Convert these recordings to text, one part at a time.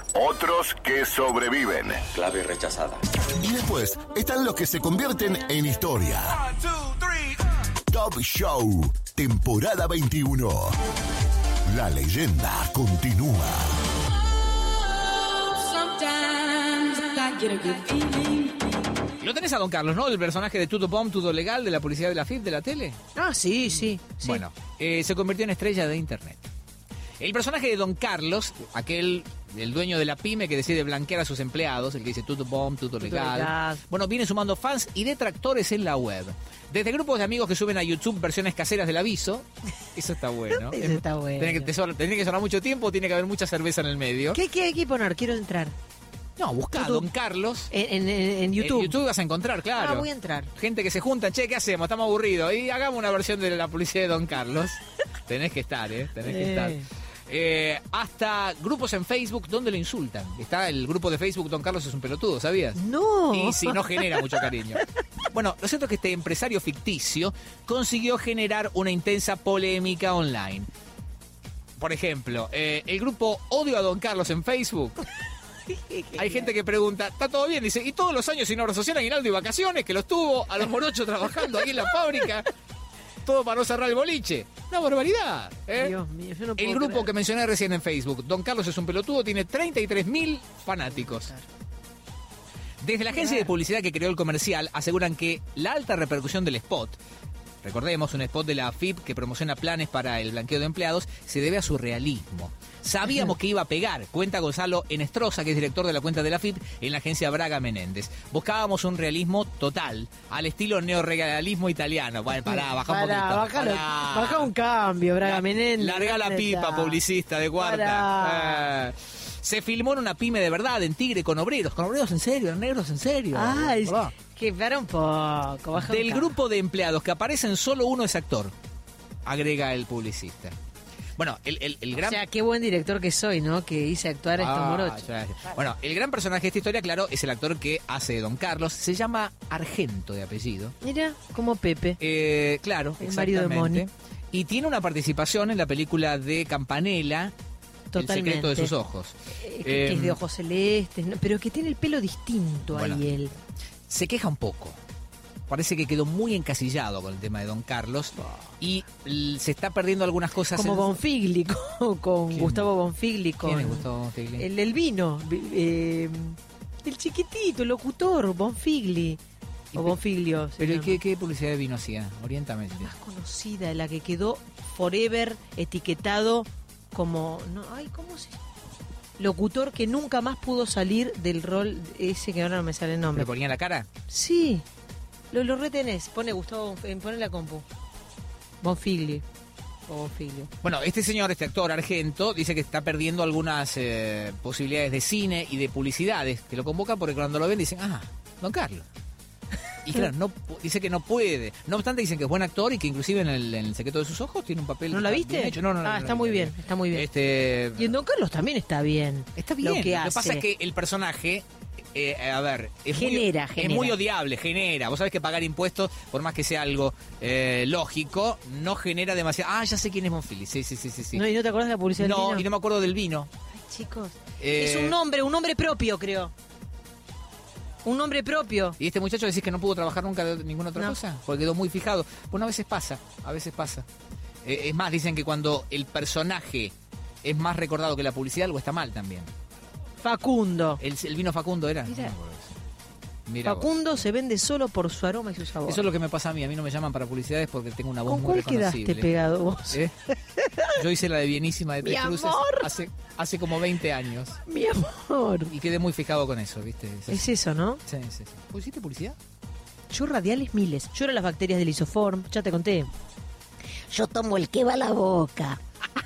otros que sobreviven. Clave rechazada. Y después están los que se convierten en historia. Top Show, temporada 21. La leyenda continúa. Lo tenés a Don Carlos, ¿no? El personaje de Tudo Bom, Tudo Legal, de la publicidad de la FIP, de la tele. Ah, sí. Bueno, se convirtió en estrella de internet. El personaje de Don Carlos, el dueño de la pyme que decide blanquear a sus empleados, el que dice Tudo Bom, Tudo Legal. Bueno, viene sumando fans y detractores en la web. Desde grupos de amigos que suben a YouTube versiones caseras del aviso. Eso está bueno. Eso está bueno. Tiene que sonar mucho tiempo, tiene que haber mucha cerveza en el medio. ¿Qué hay que poner? Quiero entrar. No, buscá Don Carlos. En YouTube. En YouTube vas a encontrar, claro. Voy a entrar. Gente que se junta, che, ¿qué hacemos? Estamos aburridos. Y hagamos una versión de la publicidad de Don Carlos. Tenés que estar, tenés que estar. Hasta grupos en Facebook donde lo insultan. Está el grupo de Facebook Don Carlos es un pelotudo, ¿sabías? No. Y sí, no genera mucho cariño. Bueno, lo cierto es que este empresario ficticio consiguió generar una intensa polémica online. Por ejemplo, el grupo Odio a Don Carlos en Facebook. Hay gente que pregunta, ¿está todo bien? Dice, ¿y todos los años sin obra social, aguinaldo y vacaciones? Que los tuvo a los morochos trabajando ahí en la fábrica. Todo para no cerrar el boliche. Una barbaridad. Dios mío, yo no puedo el grupo creer. que mencioné recién en Facebook, Don Carlos es un pelotudo, tiene 33.000 fanáticos. Desde la agencia de publicidad que creó el comercial, aseguran que la alta repercusión del spot, recordemos, un spot de la AFIP que promociona planes para el blanqueo de empleados, se debe a su realismo. Sabíamos que iba a pegar, cuenta Gonzalo Enestrosa, que es director de la cuenta de la AFIP en la agencia Braga Menéndez. Buscábamos un realismo total, al estilo neorrealismo italiano. Bueno, baja un poquito. Baja un cambio, Braga Menéndez. Larga la pipa, publicista de cuarta. Se filmó en una pyme de verdad, en Tigre, con obreros en serio, negros en serio. Que para un poco. Baja Del grupo de empleados que aparecen, solo uno es actor, agrega el publicista. Bueno, el gran... O sea, qué buen director que soy, ¿no? Que hice actuar a estos morochos. Bueno, el gran personaje de esta historia, claro, es el actor que hace de Don Carlos. Se llama Argento de apellido. Mira, como Pepe. Claro, el marido de Moni. Y tiene una participación en la película de Campanella, Totalmente. El secreto de sus ojos. Que es de ojos celestes, ¿no? Pero que tiene el pelo distinto ahí él. Se queja un poco. Parece que quedó muy encasillado con el tema de Don Carlos y se está perdiendo algunas cosas. Como Bonfigli, con Gustavo Bonfigli. ¿Quién es Gustavo Bonfigli? El del vino. El chiquitito, el locutor, Bonfigli. O Bonfiglio. ¿Pero qué publicidad de vino hacía? Oriéntame. La más conocida, la que quedó forever etiquetado como... ¿cómo se...? Locutor que nunca más pudo salir del rol ese que ahora no me sale el nombre. ¿Le ponía la cara? Sí. Lo retenés. Pone Gustavo, pone la compu. Bonfigli. O Bonfiglio. Bueno, este actor Argento, dice que está perdiendo algunas posibilidades de cine y de publicidades, que lo convocan porque cuando lo ven dicen, Don Carlos. Y claro, dice que no puede. No obstante, dicen que es buen actor y que inclusive en el secreto de sus ojos tiene un papel. ¿No la viste? Hecho. No, está muy bien, está muy bien. Y en Don Carlos también está bien. Está bien. Lo que pasa es que el personaje, es genera. Muy odiable, genera. Vos sabés que pagar impuestos, por más que sea algo lógico, no genera demasiado. Ya sé quién es Bonfigli. Sí. No, ¿y no te acordás de la publicidad del vino? No, y no me acuerdo del vino. Ay, chicos. Es un nombre propio, creo. Un nombre propio. ¿Y este muchacho decís que no pudo trabajar nunca de ninguna otra cosa? Porque quedó muy fijado. Bueno, a veces pasa. Es más, dicen que cuando el personaje es más recordado que la publicidad, algo está mal también. Facundo. ¿El vino Facundo era? Mira Facundo se vende solo por su aroma y su sabor. Eso es lo que me pasa a mí. A mí no me llaman para publicidades porque tengo una voz muy reconocible. ¿Con cuál quedaste pegado vos? Yo hice la de Bienísima de Tres Cruces hace como 20 años. Mi amor. Y quedé muy fijado con eso, ¿viste? Es eso, ¿no? Sí. ¿Vos hiciste publicidad? Yo radiales miles. Yo era las bacterias del isoform. Ya te conté. Yo tomo el que va a la boca.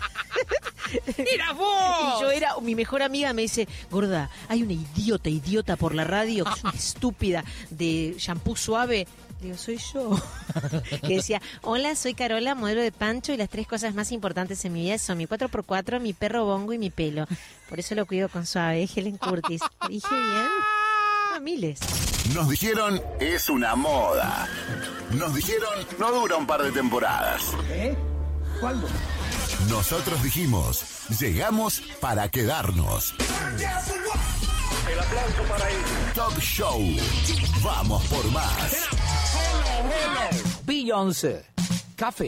¡Mira vos! Y yo era, mi mejor amiga me dice, gorda, hay una idiota por la radio que es una estúpida de shampoo suave. Digo, soy yo. Que decía, hola, soy Carola, modelo de Pancho, y las 3 cosas más importantes en mi vida son mi 4x4, mi perro Bongo y mi pelo. Por eso lo cuido con suave, Helen Curtis. ¿Dije bien? Miles. Nos dijeron, es una moda. Nos dijeron, no dura un par de temporadas. ¿Cuándo? Nosotros dijimos, llegamos para quedarnos. El aplauso para ellos. Top Show. Vamos por más. Beyoncé. Café.